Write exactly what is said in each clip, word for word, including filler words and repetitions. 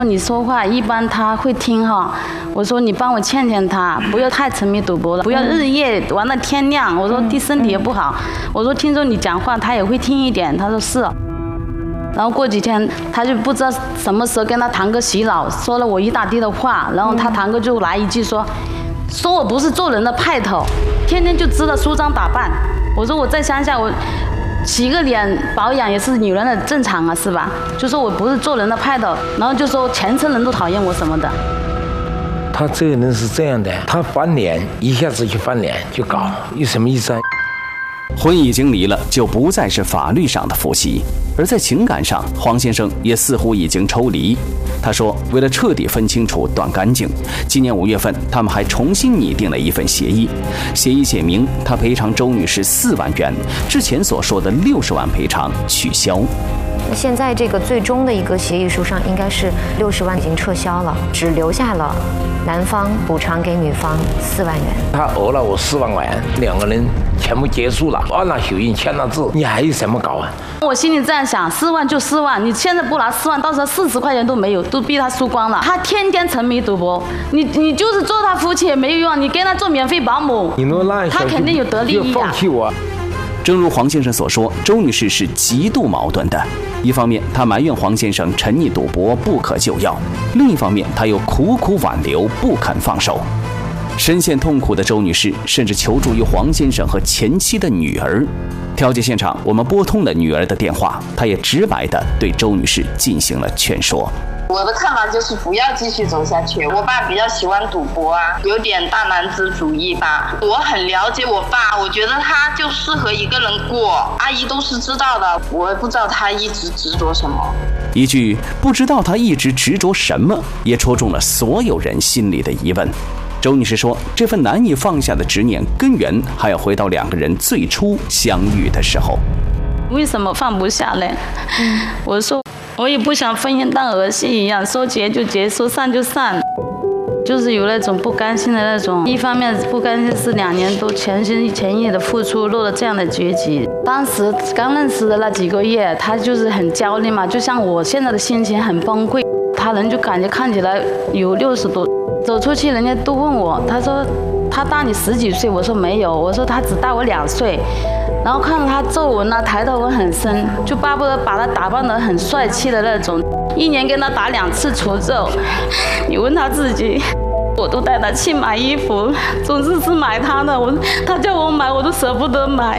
你说话一般他会听哈，我说你帮我劝劝他，不要太沉迷赌博了，不要日夜玩到天亮。我说对身体也不好。我说听说你讲话他也会听一点，他说是。然后过几天他就不知道什么时候跟他堂哥洗脑，说了我一大堆的话，然后他堂哥就来一句说，说我不是做人的派头，天天就知道梳妆打扮。我说我在乡下我。洗个脸保养也是女人的正常啊，是吧？就说我不是做人的派头，然后就说全村人都讨厌我什么的。 他这个人是这样的，他翻脸一下子就翻脸就搞，有什么意思啊？ 婚已经离了，就不再是法律上的夫妻，而在情感上，黄先生也似乎已经抽离。他说，为了彻底分清楚、断干净，今年五月份，他们还重新拟定了一份协议。协议写明，他赔偿周女士四万元，之前所说的六十万赔偿取消。 现在这个最终的一个协议书上，应该是六十万已经撤销了，只留下了男方补偿给女方四万元。 他讹了我四万元，两个人全部结束了，按了手印，签了字，你还有什么搞啊？ 我心里这样想，四万就四万，你现在不拿四万，到时候四十块钱都没有，都逼他输光了。他天天沉迷赌博，你你就是做他夫妻也没有用，你跟他做免费保姆， 你能让他肯定有得利益啊。 放弃我。 正如黄先生所说，周女士是极度矛盾的。一方面，她埋怨黄先生沉溺赌博不可救药；另一方面，她又苦苦挽留，不肯放手。深陷痛苦的周女士甚至求助于黄先生和前妻的女儿。调解现场，我们拨通了女儿的电话，她也直白地对周女士进行了劝说。 我的看法就是不要继续走下去。我爸比较喜欢赌博啊，有点大男子主义吧。我很了解我爸，我觉得他就适合一个人过，阿姨都是知道的。我也不知道他一直执着什么。 一句不知道他一直执着什么，也戳中了所有人心里的疑问。周女士说，这份难以放下的执念根源还要回到两个人最初相遇的时候。 为什么放不下呢？嗯、我说我也不想婚姻当儿戏一样，说结就结，说散就散，就是有那种不甘心的那种。一方面不甘心是两年多全心全意的付出，落了这样的结局。当时刚认识的那几个月，他就是很焦虑嘛，就像我现在的心情很崩溃。他人就感觉看起来有六十多，走出去人家都问我，他说他大你十几岁，我说没有，我说他只大我两岁。然后看到他皱纹啊，抬头纹很深，就巴不得把他打扮得很帅气的那种。一年跟他打两次除皱，你问他自己，我都带他去买衣服，总是是买他的，我他叫我买我都舍不得买。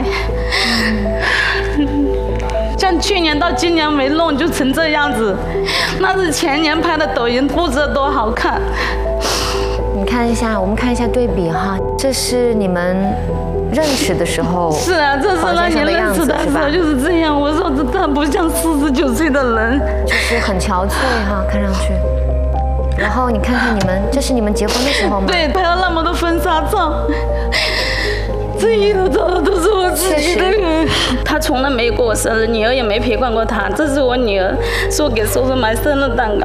像去年到今年没弄就成这样子，那是前年拍的抖音，不知道多好看。 你看一下，我们看一下对比哈，这是你们认识的时候， 是啊，这是那年认识的时候就是这样。我说这他不像四十九岁的人， 就是很憔悴哈，看上去。然后你看看你们，这是你们结婚的时候吗？ 对，拍了那么多婚纱照，这一头照的都是我自己的人。他从来没过我生日，女儿也没陪伴过他。这是我女儿说给叔叔买生日蛋糕，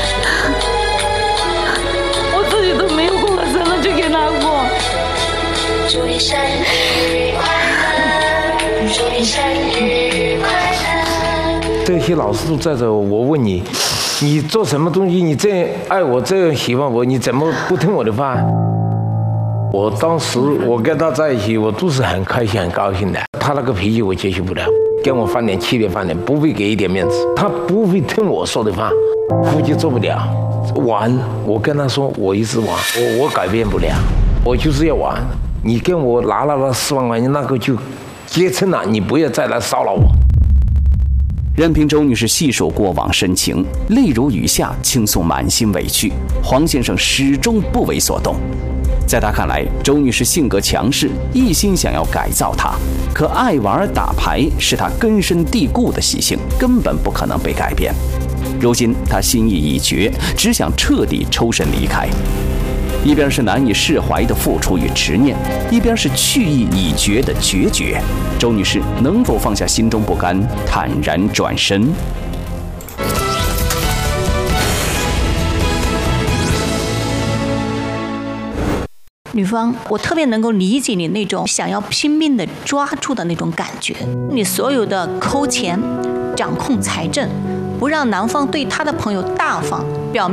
我自己都没有过我生日就给他过。祝你生日快乐，祝你生日快乐。 这些老师都在这，我问你，你做什么东西？你这样爱我，这样喜欢我，你怎么不听我的话？我当时我跟他在一起，我都是很开心、很高兴的。他那个脾气我接受不了，跟我翻脸、气脸翻脸，不会给一点面子。他不会听我说的话，夫妻做不了。玩，我跟他说，我一直玩，我我改变不了，我就是要玩。你跟我拿了那四万块钱，那个就结成了，你不要再来骚扰我。 任凭周女士细数过往深情，泪如雨下，倾诉满心委屈，黄先生始终不为所动。在他看来，周女士性格强势，一心想要改造她，可爱玩打牌是她根深蒂固的习性，根本不可能被改变。如今她心意已决，只想彻底抽身离开。一边是难以释怀的付出与执念，一边是去意已决的决绝。周女士能否放下心中不甘，坦然转身？ 女方，我特别能够理解你那种想要拼命的抓住的那种感觉。你所有的抠钱、掌控财政， 不让男方对他的朋友大方，表